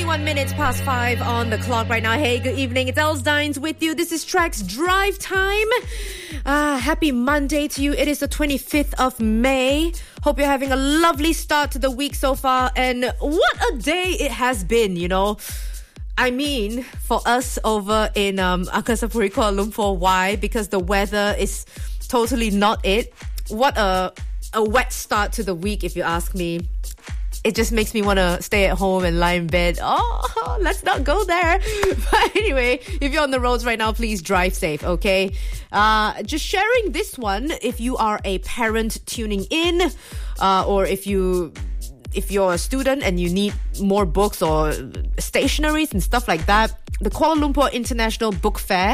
21 minutes past 5 on the clock right now. Hey, good evening. It's Els Dines with you. This is Track's Drive Time. Happy Monday to you. It is the 25th of May. Hope you're having a lovely start to the week so far. And what a day it has been, you know. I mean, for us over in Angkasa Kuala Lumpur, why? Because the weather is totally not it. What a wet start to the week, if you ask me. It just makes me want to stay at home and lie in bed. Oh, let's not go there. But anyway, if you're on the roads right now, please drive safe, okay? Just sharing this one, if you are a parent tuning in, or if you're a student and you need more books or stationeries and stuff like that, the Kuala Lumpur International Book Fair,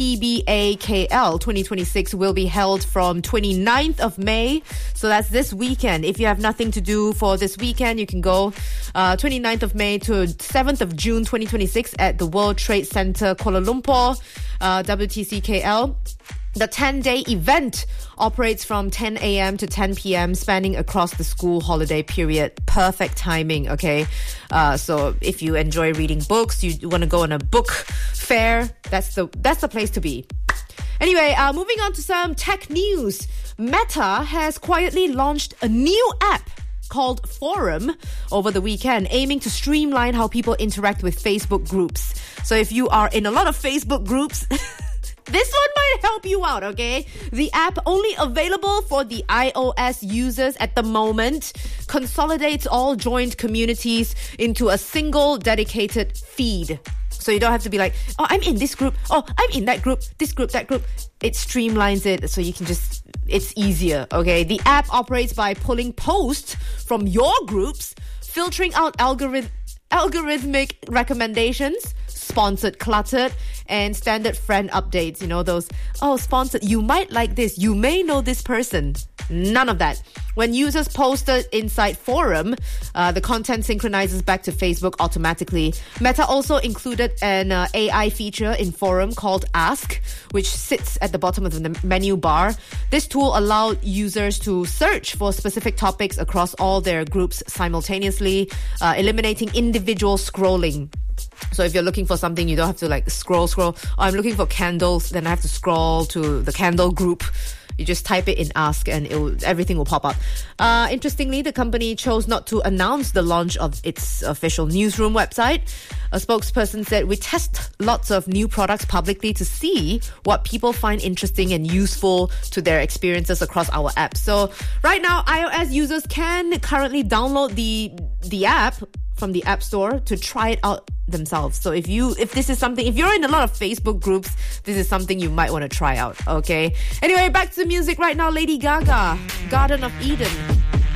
PBAKL 2026, will be held from 29th of May. So that's this weekend. If you have nothing to do for this weekend, you can go 29th of May to 7th of June 2026 at the World Trade Center, Kuala Lumpur, WTCKL. The 10-day event operates from 10 a.m. to 10 p.m. spanning across the school holiday period. Perfect timing, okay? So if you enjoy reading books, you want to go on a book fair, that's the place to be. Anyway, moving on to some tech news. Meta has quietly launched a new app called Forum over the weekend, aiming to streamline how people interact with Facebook groups. So if you are in a lot of Facebook groups... This one might help you out, okay? The app, only available for the iOS users at the moment, consolidates all joined communities into a single dedicated feed. So you don't have to be like, oh, I'm in this group. Oh, I'm in that group. This group, that group. It streamlines it so you can just... It's easier, okay? The app operates by pulling posts from your groups, filtering out algorithmic recommendations, sponsored cluttered, and standard friend updates. You know, those, oh, sponsored, you might like this, you may know this person. None of that. When users posted inside Forum, the content synchronizes back to Facebook automatically. Meta also included an AI feature in Forum called Ask, which sits at the bottom of the menu bar. This tool allowed users to search for specific topics across all their groups simultaneously, eliminating individual scrolling. So if you're looking for something, you don't have to like scroll. Oh, I'm looking for candles, then I have to scroll to the candle group. You just type it in Ask and everything will pop up. Interestingly, the company chose not to announce the launch of its official newsroom website. A spokesperson said, we test lots of new products publicly to see what people find interesting and useful to their experiences across our app. So right now, iOS users can currently download the app from the App Store to try it out themselves. So if this is something, if you're in a lot of Facebook groups, this is something you might want to try out, okay? Anyway, back to the music right now. Lady Gaga, Garden of Eden.